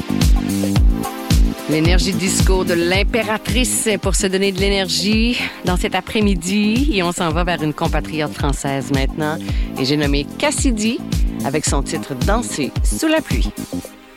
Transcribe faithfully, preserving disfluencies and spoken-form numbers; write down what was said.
L'énergie disco de l'impératrice pour se donner de l'énergie dans cet après-midi. Et on s'en va vers une compatriote française maintenant. Et j'ai nommé Cassidy avec son titre « Danser sous la pluie ».